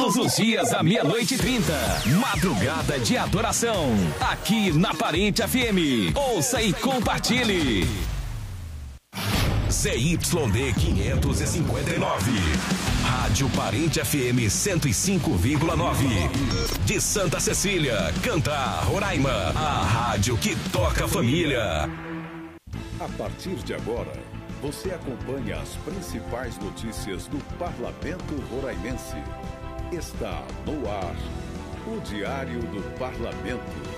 Todos os dias à 00:30. Madrugada de adoração. Aqui na Parente FM. Ouça e compartilhe. ZYD 559. Rádio Parente FM 105,9. De Santa Cecília, Cantar, Roraima. A rádio que toca a família. A partir de agora, você acompanha as principais notícias do Parlamento Roraimense. Está no ar o Diário do Parlamento.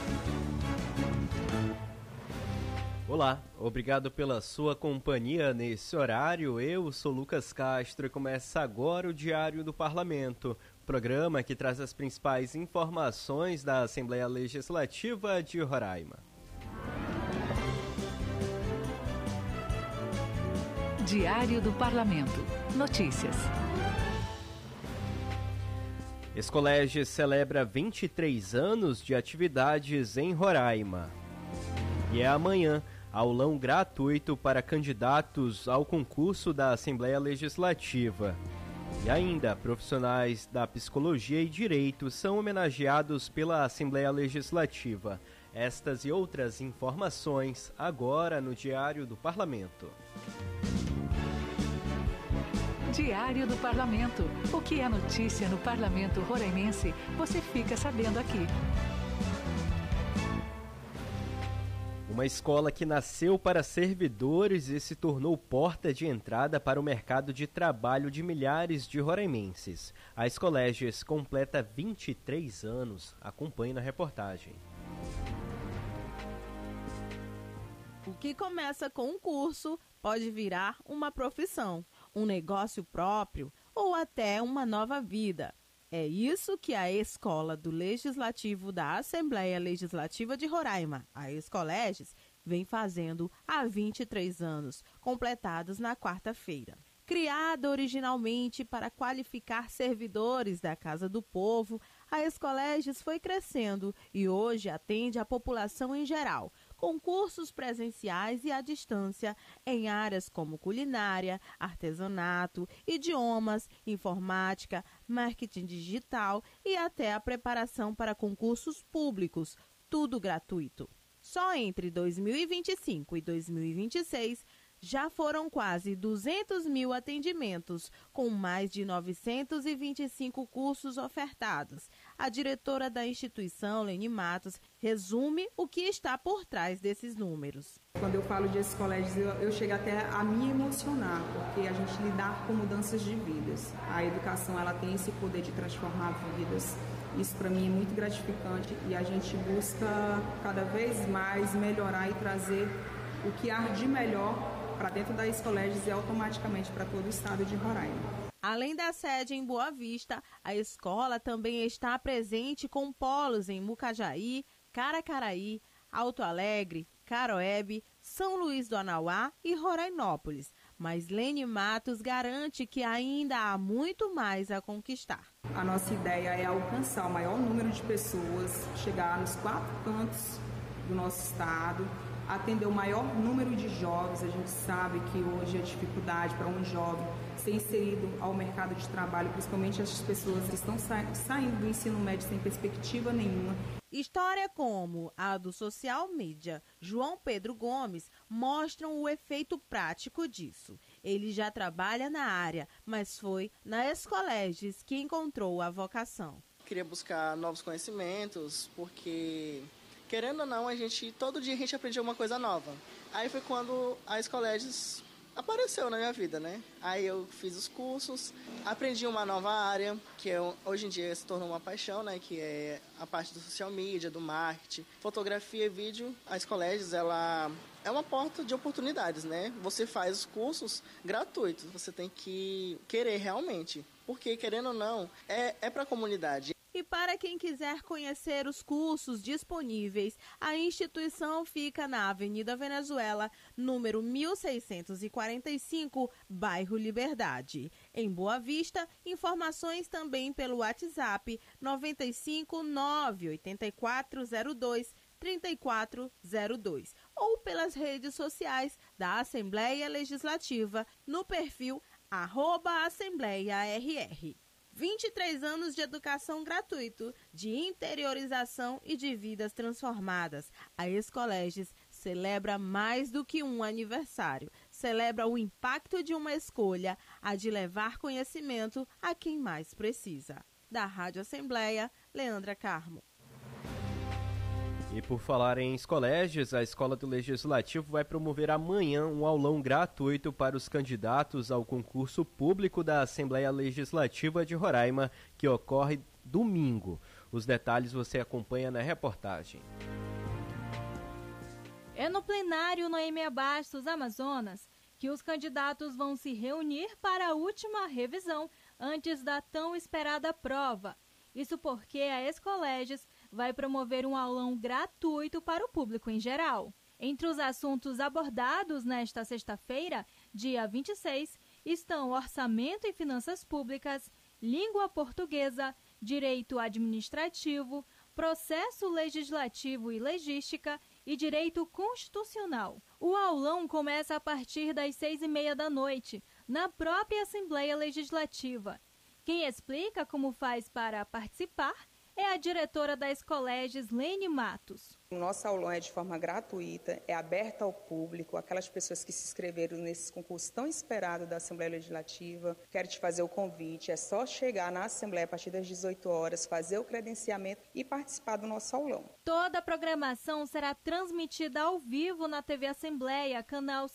Olá, obrigado pela sua companhia nesse horário. Eu sou Lucas Castro e começa agora o Diário do Parlamento, programa que traz as principais informações da Assembleia Legislativa de Roraima. Diário do Parlamento. Notícias. Escolégio celebra 23 anos de atividades em Roraima. E é amanhã, aulão gratuito para candidatos ao concurso da Assembleia Legislativa. E ainda, profissionais da Psicologia e Direito são homenageados pela Assembleia Legislativa. Estas e outras informações agora no Diário do Parlamento. Diário do Parlamento. O que é notícia no Parlamento Roraimense, você fica sabendo aqui. Uma escola que nasceu para servidores e se tornou porta de entrada para o mercado de trabalho de milhares de roraimenses. A Escolégios completa 23 anos. Acompanhe na reportagem. O que começa com um curso pode virar uma profissão, um negócio próprio ou até uma nova vida. É isso que a Escola do Legislativo da Assembleia Legislativa de Roraima, a Escolégios, vem fazendo há 23 anos, completados na quarta-feira. Criada originalmente para qualificar servidores da Casa do Povo, a Escolégios foi crescendo e hoje atende a população em geral, com cursos presenciais e à distância em áreas como culinária, artesanato, idiomas, informática, marketing digital e até a preparação para concursos públicos, tudo gratuito. Só entre 2025 e 2026, já foram quase 200 mil atendimentos, com mais de 925 cursos ofertados. A diretora da instituição, Lene Matos, resume o que está por trás desses números. Quando eu falo de Escolégios, eu chego até a me emocionar, porque a gente lidar com mudanças de vidas. A educação, ela tem esse poder de transformar vidas. Isso para mim é muito gratificante e a gente busca cada vez mais melhorar e trazer o que há de melhor para dentro da Escolégios e automaticamente para todo o estado de Roraima. Além da sede em Boa Vista, a escola também está presente com polos em Mucajaí, Caracaraí, Alto Alegre, Caroebe, São Luís do Anauá e Rorainópolis. Mas Lene Matos garante que ainda há muito mais a conquistar. A nossa ideia é alcançar o maior número de pessoas, chegar nos 4 cantos do nosso estado, atender o maior número de jovens. A gente sabe que hoje a dificuldade para um jovem ser inserido ao mercado de trabalho, principalmente as pessoas que estão saindo do ensino médio sem perspectiva nenhuma. História como a do social media João Pedro Gomes mostram o efeito prático disso. Ele já trabalha na área, mas foi na Escolégios que encontrou a vocação. Queria buscar novos conhecimentos, porque querendo ou não, todo dia a gente aprendia uma coisa nova. Aí foi quando a Escolégios apareceu na minha vida, né? Aí eu fiz os cursos, aprendi uma nova área, que hoje em dia se tornou uma paixão, né? Que é a parte do social media, do marketing, fotografia e vídeo. A Escolégios, ela é uma porta de oportunidades, né? Você faz os cursos gratuitos, você tem que querer realmente, porque querendo ou não, é para a comunidade. E para quem quiser conhecer os cursos disponíveis, a instituição fica na Avenida Venezuela, número 1645, bairro Liberdade. Em Boa Vista, informações também pelo WhatsApp 95 98402 3402 ou pelas redes sociais da Assembleia Legislativa no perfil @AssembleiaRR. 23 anos de educação gratuito, de interiorização e de vidas transformadas. A Escoleges celebra mais do que um aniversário. Celebra o impacto de uma escolha, a de levar conhecimento a quem mais precisa. Da Rádio Assembleia, Leandra Carmo. E por falar em Escoleges, a Escola do Legislativo vai promover amanhã um aulão gratuito para os candidatos ao concurso público da Assembleia Legislativa de Roraima, que ocorre domingo. Os detalhes você acompanha na reportagem. É no plenário Noêmia Bastos, Amazonas, que os candidatos vão se reunir para a última revisão antes da tão esperada prova. Isso porque a Escoleges vai promover um aulão gratuito para o público em geral. Entre os assuntos abordados nesta sexta-feira, dia 26, estão orçamento e finanças públicas, língua portuguesa, direito administrativo, processo legislativo e legística e direito constitucional. O aulão começa a partir das 6h30 da noite, na própria Assembleia Legislativa. Quem explica como faz para participar é a diretora da Escoleges, Lene Matos. O nosso aulão é de forma gratuita, é aberto ao público, aquelas pessoas que se inscreveram nesse concurso tão esperado da Assembleia Legislativa. Quero te fazer o convite, é só chegar na Assembleia a partir das 18 horas, fazer o credenciamento e participar do nosso aulão. Toda a programação será transmitida ao vivo na TV Assembleia, canal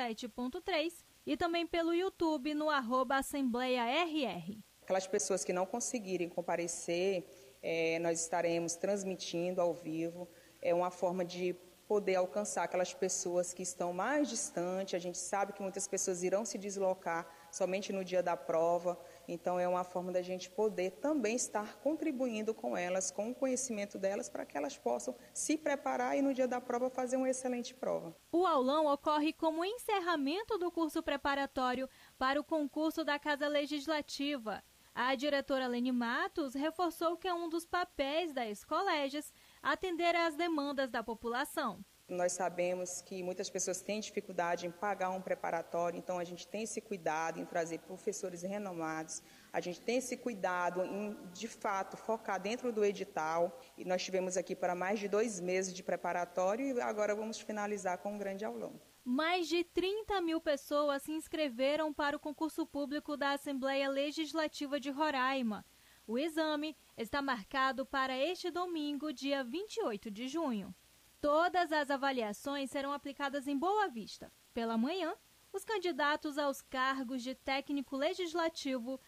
57.3 e também pelo YouTube no @AssembleiaRR. Aquelas pessoas que não conseguirem comparecer, nós estaremos transmitindo ao vivo. É uma forma de poder alcançar aquelas pessoas que estão mais distantes. A gente sabe que muitas pessoas irão se deslocar somente no dia da prova. Então, é uma forma da gente poder também estar contribuindo com elas, com o conhecimento delas, para que elas possam se preparar e no dia da prova fazer uma excelente prova. O aulão ocorre como encerramento do curso preparatório para o concurso da Casa Legislativa. A diretora Lene Matos reforçou que é um dos papéis da Escoleges atender às demandas da população. Nós sabemos que muitas pessoas têm dificuldade em pagar um preparatório, então a gente tem esse cuidado em trazer professores renomados, a gente tem esse cuidado em, de fato, focar dentro do edital. E nós tivemos aqui para mais de 2 meses de preparatório e agora vamos finalizar com um grande aulão. Mais de 30 mil pessoas se inscreveram para o concurso público da Assembleia Legislativa de Roraima. O exame está marcado para este domingo, dia 28 de junho. Todas as avaliações serão aplicadas em Boa Vista. Pela manhã, os candidatos aos cargos de técnico legislativo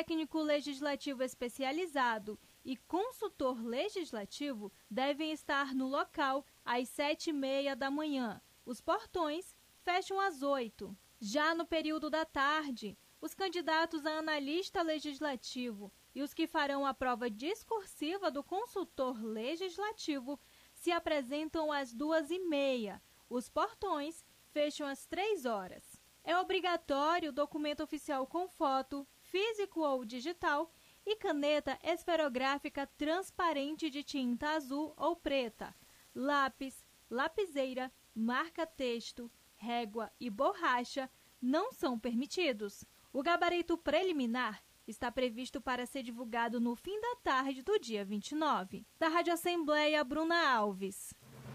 especializado e consultor legislativo devem estar no local às 7h30 da manhã. Os portões fecham às 8h. Já no período da tarde, os candidatos a analista legislativo e os que farão a prova discursiva do consultor legislativo se apresentam às 2h30. Os portões fecham às 3h. É obrigatório documento oficial com foto, físico ou digital, e caneta esferográfica transparente de tinta azul ou preta, lápis, lapiseira, marca-texto, régua e borracha não são permitidos. O gabarito preliminar está previsto para ser divulgado no fim da tarde do dia 29. Da Rádio Assembleia, Bruna Alves.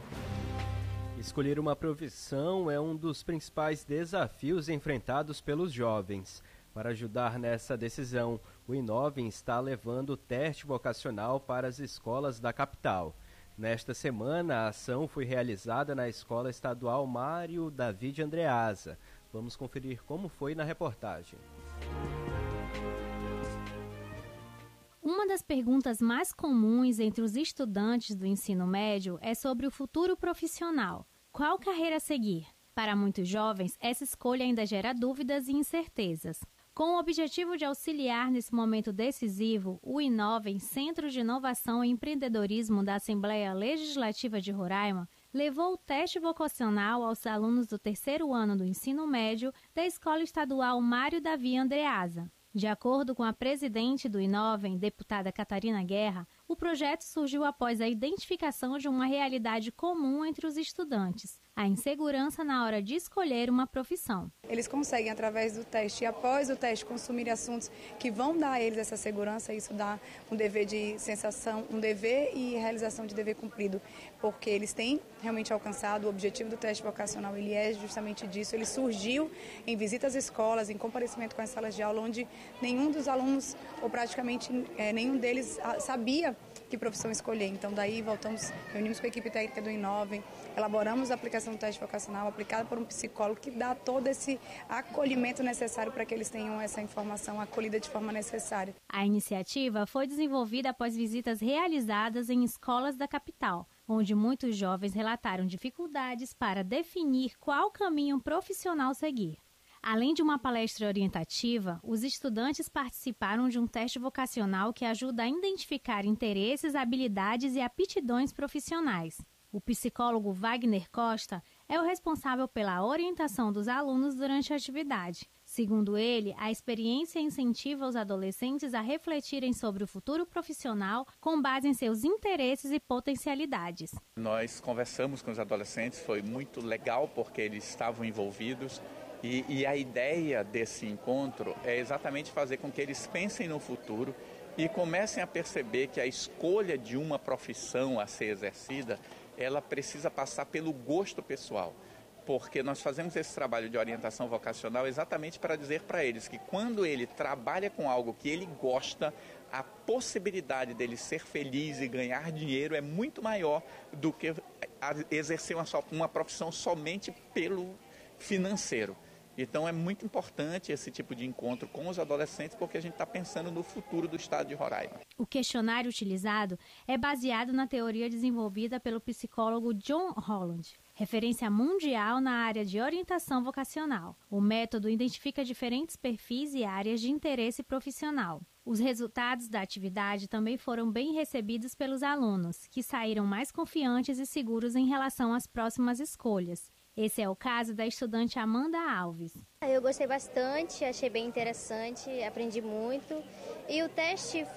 Escolher uma profissão é um dos principais desafios enfrentados pelos jovens. Para ajudar nessa decisão, o Inovem está levando o teste vocacional para as escolas da capital. Nesta semana, a ação foi realizada na Escola Estadual Mário David Andreasa. Vamos conferir como foi na reportagem. Uma das perguntas mais comuns entre os estudantes do ensino médio é sobre o futuro profissional. Qual carreira seguir? Para muitos jovens, essa escolha ainda gera dúvidas e incertezas. Com o objetivo de auxiliar nesse momento decisivo, o Inovem, Centro de Inovação e Empreendedorismo da Assembleia Legislativa de Roraima, levou o teste vocacional aos alunos do 3º ano do ensino médio da Escola Estadual Mário David Andreasa. De acordo com a presidente do Inovem, deputada Catarina Guerra, O projeto surgiu após a identificação de uma realidade comum entre os estudantes, a insegurança na hora de escolher uma profissão. Eles conseguem, através do teste e após o teste, consumir assuntos que vão dar a eles essa segurança. Isso dá um dever de sensação, um dever e realização de dever cumprido, porque eles têm realmente alcançado o objetivo do teste vocacional. Ele é justamente disso. Ele surgiu em visitas às escolas, em comparecimento com as salas de aula, onde nenhum dos alunos, ou praticamente nenhum deles, sabia que profissão escolher. Então, daí reunimos com a equipe técnica do Inovem, elaboramos a aplicação do teste vocacional aplicada por um psicólogo que dá todo esse acolhimento necessário para que eles tenham essa informação acolhida de forma necessária. A iniciativa foi desenvolvida após visitas realizadas em escolas da capital, onde muitos jovens relataram dificuldades para definir qual caminho profissional seguir. Além de uma palestra orientativa, os estudantes participaram de um teste vocacional que ajuda a identificar interesses, habilidades e aptidões profissionais. O psicólogo Wagner Costa é o responsável pela orientação dos alunos durante a atividade. Segundo ele, a experiência incentiva os adolescentes a refletirem sobre o futuro profissional com base em seus interesses e potencialidades. Nós conversamos com os adolescentes, foi muito legal porque eles estavam envolvidos. E a ideia desse encontro é exatamente fazer com que eles pensem no futuro e comecem a perceber que a escolha de uma profissão a ser exercida, ela precisa passar pelo gosto pessoal. Porque nós fazemos esse trabalho de orientação vocacional exatamente para dizer para eles que quando ele trabalha com algo que ele gosta, a possibilidade dele ser feliz e ganhar dinheiro é muito maior do que exercer uma profissão somente pelo financeiro. Então é muito importante esse tipo de encontro com os adolescentes porque a gente está pensando no futuro do estado de Roraima. O questionário utilizado é baseado na teoria desenvolvida pelo psicólogo John Holland, referência mundial na área de orientação vocacional. O método identifica diferentes perfis e áreas de interesse profissional. Os resultados da atividade também foram bem recebidos pelos alunos, que saíram mais confiantes e seguros em relação às próximas escolhas. Esse é o caso da estudante Amanda Alves. Eu gostei bastante, achei bem interessante, aprendi muito. E o teste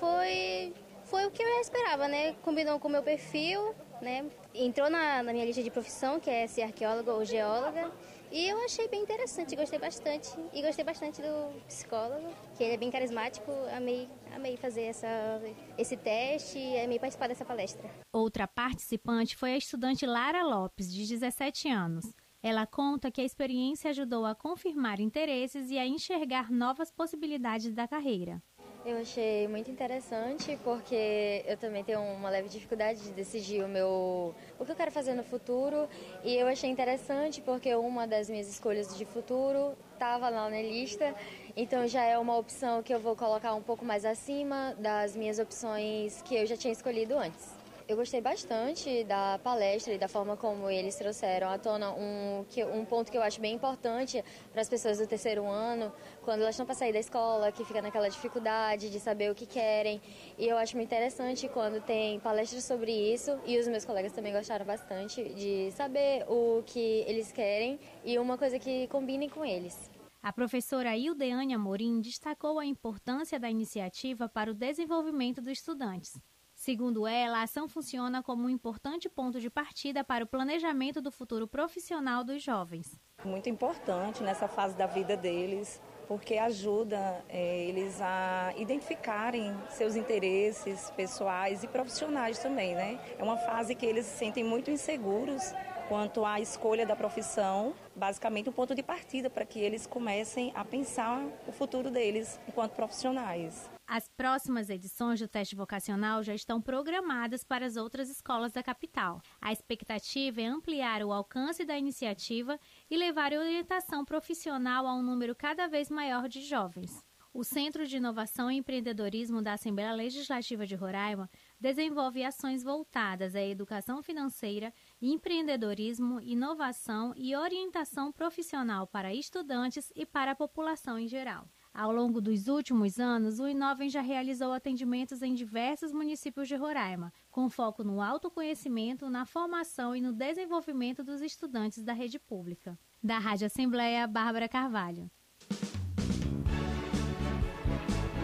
foi o que eu esperava, né? Combinou com o meu perfil, né? Entrou na minha lista de profissão, que é ser arqueóloga ou geóloga. E eu achei bem interessante, gostei bastante. E gostei bastante do psicólogo, que ele é bem carismático. Amei fazer esse teste e amei participar dessa palestra. Outra participante foi a estudante Lara Lopes, de 17 anos. Ela conta que a experiência ajudou a confirmar interesses e a enxergar novas possibilidades da carreira. Eu achei muito interessante porque eu também tenho uma leve dificuldade de decidir o que eu quero fazer no futuro, e eu achei interessante porque uma das minhas escolhas de futuro estava lá na lista, então já é uma opção que eu vou colocar um pouco mais acima das minhas opções que eu já tinha escolhido antes. Eu gostei bastante da palestra e da forma como eles trouxeram à tona um ponto que eu acho bem importante para as pessoas do terceiro ano, quando elas estão para sair da escola, que fica naquela dificuldade de saber o que querem. E eu acho muito interessante quando tem palestras sobre isso, e os meus colegas também gostaram bastante de saber o que eles querem e uma coisa que combine com eles. A professora Ildeane Amorim destacou a importância da iniciativa para o desenvolvimento dos estudantes. Segundo ela, a ação funciona como um importante ponto de partida para o planejamento do futuro profissional dos jovens. Muito importante nessa fase da vida deles, porque ajuda eles a identificarem seus interesses pessoais e profissionais também, né? É uma fase que eles se sentem muito inseguros quanto à escolha da profissão, basicamente um ponto de partida para que eles comecem a pensar o futuro deles enquanto profissionais. As próximas edições do teste vocacional já estão programadas para as outras escolas da capital. A expectativa é ampliar o alcance da iniciativa e levar a orientação profissional a um número cada vez maior de jovens. O Centro de Inovação e Empreendedorismo da Assembleia Legislativa de Roraima desenvolve ações voltadas à educação financeira, empreendedorismo, inovação e orientação profissional para estudantes e para a população em geral. Ao longo dos últimos anos, o Inovem já realizou atendimentos em diversos municípios de Roraima, com foco no autoconhecimento, na formação e no desenvolvimento dos estudantes da rede pública. Da Rádio Assembleia, Bárbara Carvalho.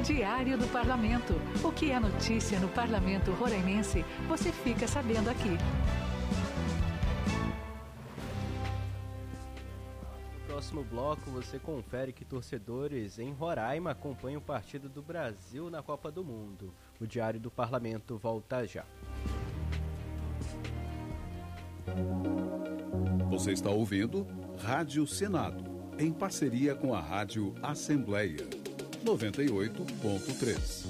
Diário do Parlamento. O que é notícia no Parlamento Roraimense, você fica sabendo aqui. No próximo bloco, você confere que torcedores em Roraima acompanham o Partido do Brasil na Copa do Mundo. O Diário do Parlamento volta já. Você está ouvindo Rádio Senado, em parceria com a Rádio Assembleia 98.3.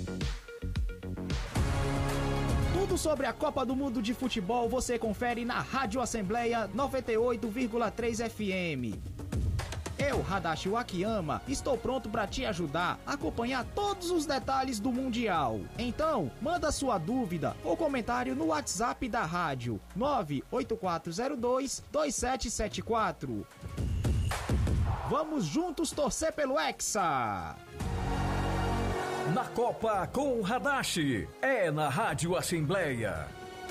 Tudo sobre a Copa do Mundo de Futebol você confere na Rádio Assembleia 98,3 FM. Eu, Hadashi Wakiyama, estou pronto para te ajudar a acompanhar todos os detalhes do Mundial. Então, manda sua dúvida ou comentário no WhatsApp da rádio 98402-2774. Vamos juntos torcer pelo Hexa! Na Copa com o Hadashi, é na Rádio Assembleia.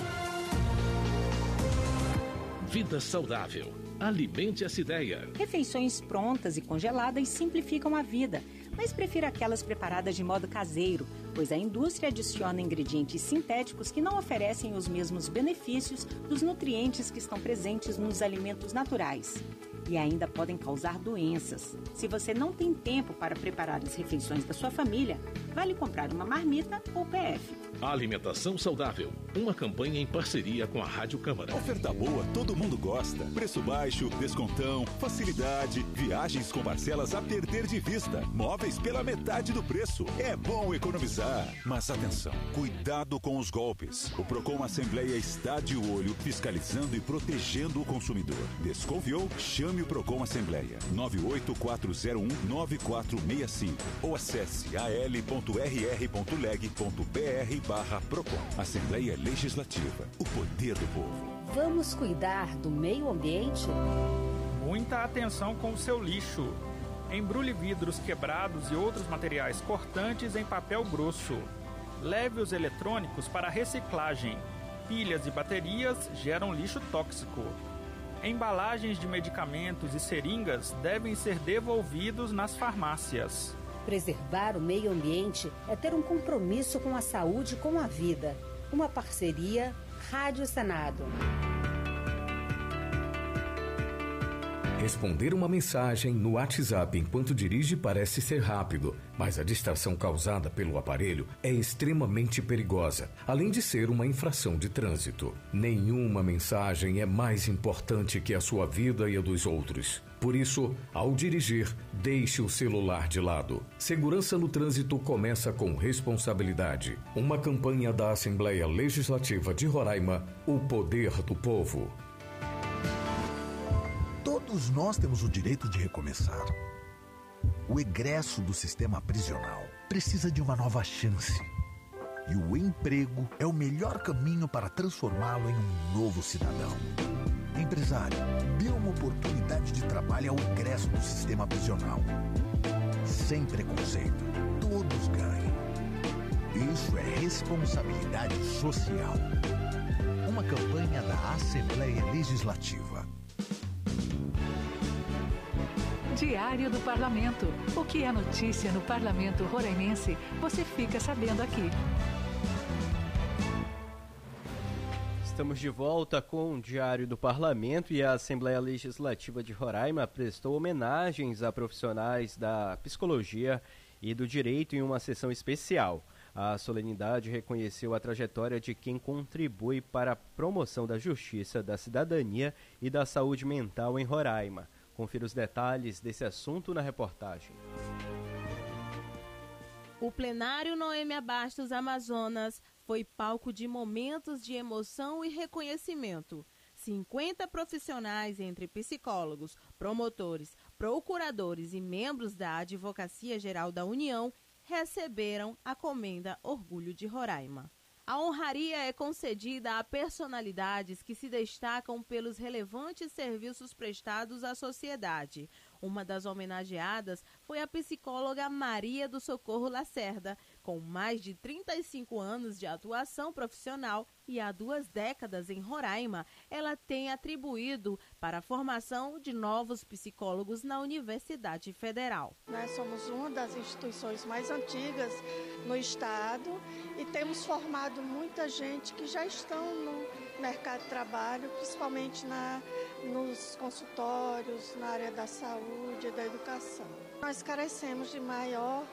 Vida saudável. Alimente essa ideia. Refeições prontas e congeladas simplificam a vida, mas prefira aquelas preparadas de modo caseiro, pois a indústria adiciona ingredientes sintéticos que não oferecem os mesmos benefícios dos nutrientes que estão presentes nos alimentos naturais. E ainda podem causar doenças. Se você não tem tempo para preparar as refeições da sua família, vale comprar uma marmita ou PF. Alimentação saudável. Uma campanha em parceria com a Rádio Câmara. Oferta boa, todo mundo gosta. Preço baixo, descontão, facilidade, viagens com parcelas a perder de vista, móveis pela metade do preço. É bom economizar. Mas atenção, cuidado com os golpes. O Procon Assembleia está de olho, fiscalizando e protegendo o consumidor. Desconfiou? Chame o Procon Assembleia 98401-9465 ou acesse al.rr.leg.br/Procon. Assembleia Legislativa, o poder do povo. Vamos cuidar do meio ambiente? Muita atenção com o seu lixo. Embrulhe vidros quebrados e outros materiais cortantes em papel grosso. Leve os eletrônicos para reciclagem. Pilhas e baterias geram lixo tóxico. Embalagens de medicamentos e seringas devem ser devolvidos nas farmácias. Preservar o meio ambiente é ter um compromisso com a saúde e com a vida. Uma parceria Rádio Senado. Responder uma mensagem no WhatsApp enquanto dirige parece ser rápido, mas a distração causada pelo aparelho é extremamente perigosa, além de ser uma infração de trânsito. Nenhuma mensagem é mais importante que a sua vida e a dos outros. Por isso, ao dirigir, deixe o celular de lado. Segurança no trânsito começa com responsabilidade. Uma campanha da Assembleia Legislativa de Roraima, o poder do povo. Todos nós temos o direito de recomeçar. O egresso do sistema prisional precisa de uma nova chance. E o emprego é o melhor caminho para transformá-lo em um novo cidadão. Empresário, dê uma oportunidade de trabalho ao egresso do sistema prisional. Sem preconceito, todos ganham. Isso é responsabilidade social. Uma campanha da Assembleia Legislativa. Diário do Parlamento. O que é notícia no Parlamento Roraimense, você fica sabendo aqui. Estamos de volta com o Diário do Parlamento e a Assembleia Legislativa de Roraima prestou homenagens a profissionais da psicologia e do direito em uma sessão especial. A solenidade reconheceu a trajetória de quem contribui para a promoção da justiça, da cidadania e da saúde mental em Roraima. Confira os detalhes desse assunto na reportagem. O plenário Noêmia Bastos Amazonas foi palco de momentos de emoção e reconhecimento. 50 profissionais, entre psicólogos, promotores, procuradores e membros da Advocacia Geral da União, receberam a Comenda Orgulho de Roraima. A honraria é concedida a personalidades que se destacam pelos relevantes serviços prestados à sociedade. Uma das homenageadas foi a psicóloga Maria do Socorro Lacerda, Com mais de 35 anos de atuação profissional e há 2 décadas em Roraima, ela tem atribuído para a formação de novos psicólogos na Universidade Federal. Nós somos uma das instituições mais antigas no estado e temos formado muita gente que já estão no mercado de trabalho, principalmente nos consultórios, na área da saúde e da educação. Nós carecemos de maior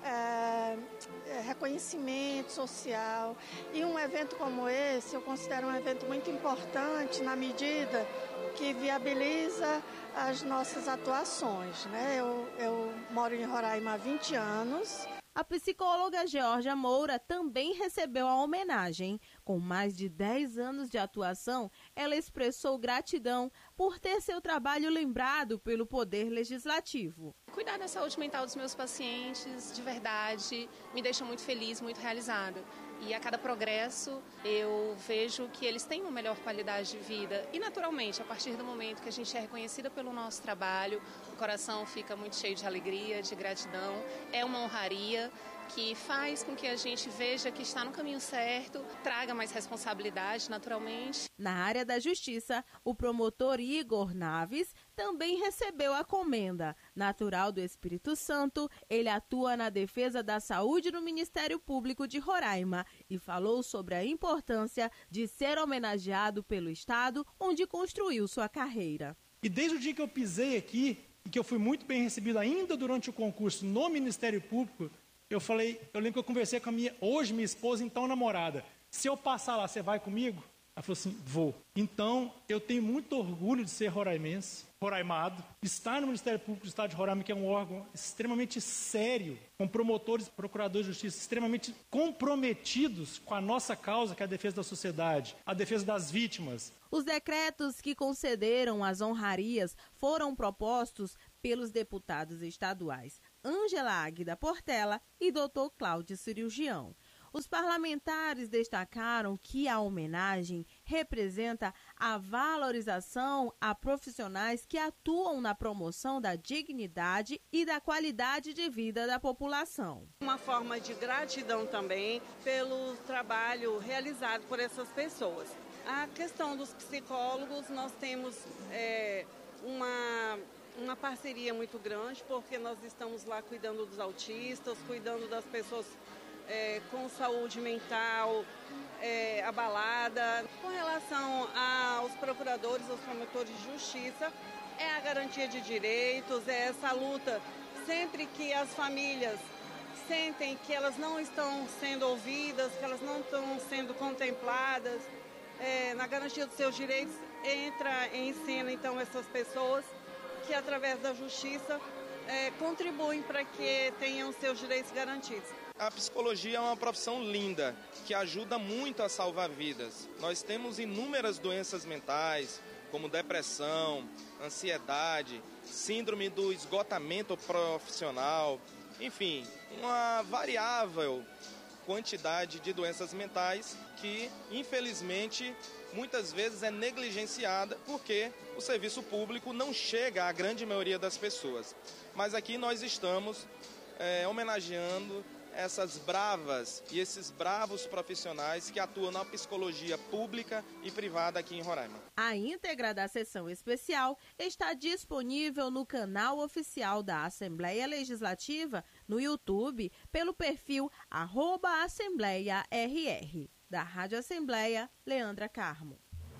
reconhecimento social e um evento como esse eu considero um evento muito importante na medida que viabiliza as nossas atuações, né? Eu moro em Roraima há 20 anos. A psicóloga Georgia Moura também recebeu a homenagem. Com mais de 10 anos de atuação, ela expressou gratidão por ter seu trabalho lembrado pelo Poder Legislativo. Cuidar da saúde mental dos meus pacientes, de verdade, me deixa muito feliz, muito realizada. E a cada progresso eu vejo que eles têm uma melhor qualidade de vida. E naturalmente, a partir do momento que a gente é reconhecida pelo nosso trabalho, o coração fica muito cheio de alegria, de gratidão. É uma honraria que faz com que a gente veja que está no caminho certo, traga mais responsabilidade, naturalmente. Na área da justiça, o promotor Igor Naves também recebeu a comenda. Natural do Espírito Santo, ele atua na defesa da saúde no Ministério Público de Roraima e falou sobre a importância de ser homenageado pelo Estado, onde construiu sua carreira. E desde o dia que eu pisei aqui, e que eu fui muito bem recebido ainda durante o concurso no Ministério Público, eu lembro que eu conversei com minha esposa, então namorada. Se eu passar lá, você vai comigo? Ela falou assim, vou. Então, eu tenho muito orgulho de ser roraimense, roraimado, estar no Ministério Público do Estado de Roraima, que é um órgão extremamente sério, com promotores e procuradores de justiça extremamente comprometidos com a nossa causa, que é a defesa da sociedade, a defesa das vítimas. Os decretos que concederam as honrarias foram propostos pelos deputados estaduais Ângela Águida Portela e Dr. Cláudio Cirurgião. Os parlamentares destacaram que a homenagem representa a valorização a profissionais que atuam na promoção da dignidade e da qualidade de vida da população. Uma forma de gratidão também pelo trabalho realizado por essas pessoas. A questão dos psicólogos, nós temos uma parceria muito grande, porque nós estamos lá cuidando dos autistas, cuidando das pessoas com saúde mental abalada. Com relação aos procuradores, aos promotores de justiça, é a garantia de direitos, é essa luta. Sempre que as famílias sentem que elas não estão sendo ouvidas, que elas não estão sendo contempladas, na garantia dos seus direitos, entra em cena então essas pessoas que através da justiça contribuem para que tenham seus direitos garantidos. A psicologia é uma profissão linda, que ajuda muito a salvar vidas. Nós temos inúmeras doenças mentais, como depressão, ansiedade, síndrome do esgotamento profissional, enfim, uma variável quantidade de doenças mentais que, infelizmente, muitas vezes é negligenciada porque o serviço público não chega à grande maioria das pessoas. Mas aqui nós estamos homenageando essas bravas e esses bravos profissionais que atuam na psicologia pública e privada aqui em Roraima. A íntegra da sessão especial está disponível no canal oficial da Assembleia Legislativa no YouTube pelo perfil @AssembleiaRR. Da Rádio Assembleia, Leandra Carmo.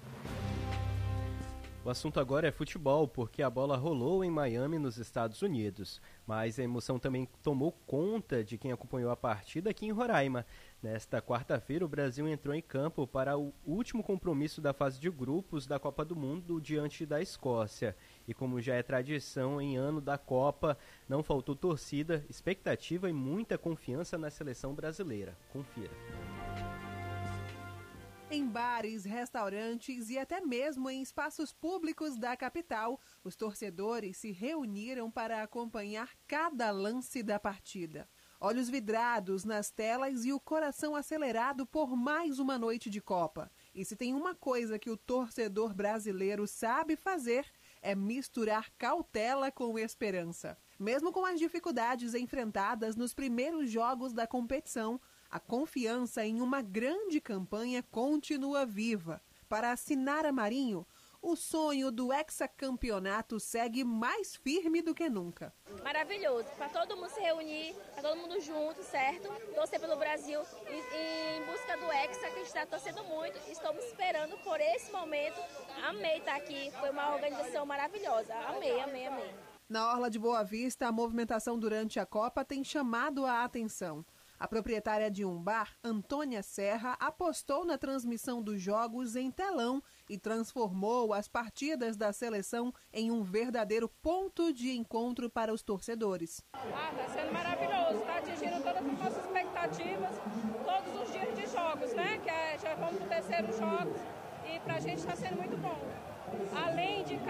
O assunto agora é futebol, porque a bola rolou em Miami, nos Estados Unidos. Mas a emoção também tomou conta de quem acompanhou a partida aqui em Roraima. Nesta quarta-feira, o Brasil entrou em campo para o último compromisso da fase de grupos da Copa do Mundo diante da Escócia. E como já é tradição em ano da Copa, não faltou torcida, expectativa e muita confiança na seleção brasileira. Confira. Em bares, restaurantes e até mesmo em espaços públicos da capital, os torcedores se reuniram para acompanhar cada lance da partida. Olhos vidrados nas telas e o coração acelerado por mais uma noite de Copa. E se tem uma coisa que o torcedor brasileiro sabe fazer, é misturar cautela com esperança. Mesmo com as dificuldades enfrentadas nos primeiros jogos da competição, a confiança em uma grande campanha continua viva. Para a Sinara Marinho, o sonho do hexacampeonato segue mais firme do que nunca. Maravilhoso, para todo mundo se reunir, para todo mundo junto, certo? Torcer pelo Brasil em busca do hexa, que a gente está torcendo muito. Estamos esperando por esse momento. Amei estar aqui, foi uma organização maravilhosa. Amei, amei, amei. Na Orla de Boa Vista, a movimentação durante a Copa tem chamado a atenção. A proprietária de um bar, Antônia Serra, apostou na transmissão dos jogos em telão e transformou as partidas da seleção em um verdadeiro ponto de encontro para os torcedores. Está sendo maravilhoso, está atingindo todas as nossas expectativas, todos os dias de jogos, né? Já vamos para o 3º jogo e para a gente está sendo muito bom. Além de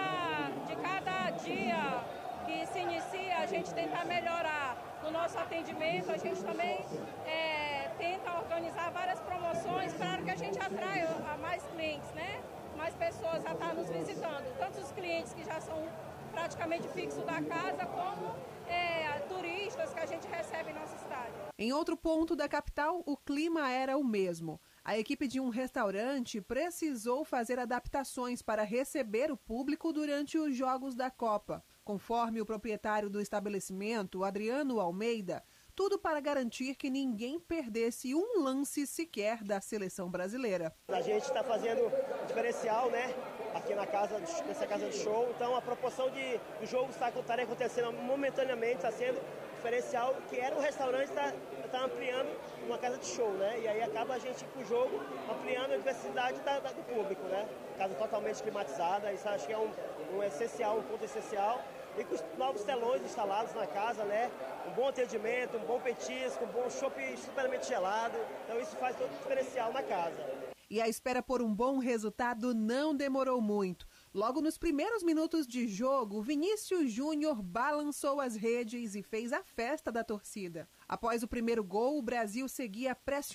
cada dia que se inicia, a gente tentar melhorar no nosso atendimento, a gente também tenta organizar várias promoções para que a gente atraia a mais clientes, né? Mais pessoas a estar nos visitando, tanto os clientes que já são praticamente fixos da casa, como turistas que a gente recebe em nossa cidade. Em outro ponto da capital, o clima era o mesmo. A equipe de um restaurante precisou fazer adaptações para receber o público durante os Jogos da Copa. Conforme o proprietário do estabelecimento, Adriano Almeida, tudo para garantir que ninguém perdesse um lance sequer da seleção brasileira. A gente está fazendo diferencial, né? Aqui nessa casa de show. Então a proporção do jogo estaria acontecendo momentaneamente, está sendo diferencial, que era um restaurante, está ampliando uma casa de show, né? E aí acaba a gente com o jogo ampliando a diversidade do público, né? Casa totalmente climatizada, isso acho que é um essencial, um ponto essencial. E com os novos telões instalados na casa, né? Um bom atendimento, um bom petisco, um bom chopp supermente gelado. Então isso faz todo o diferencial na casa. E a espera por um bom resultado não demorou muito. Logo nos primeiros minutos de jogo, Vinícius Júnior balançou as redes e fez a festa da torcida. Após o primeiro gol, o Brasil seguia pressionando